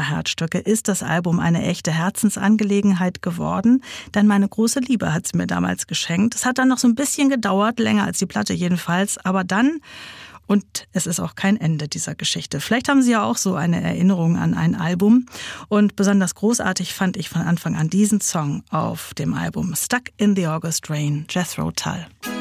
Herzstücke ist das Album eine echte Herzensangelegenheit geworden, denn meine große Liebe hat es mir damals geschenkt. Es hat dann noch so ein bisschen gedauert, länger als die Platte jedenfalls, aber dann, und es ist auch kein Ende dieser Geschichte. Vielleicht haben Sie ja auch so eine Erinnerung an ein Album, und besonders großartig fand ich von Anfang an diesen Song auf dem Album Stuck in the August Rain, Jethro Tull.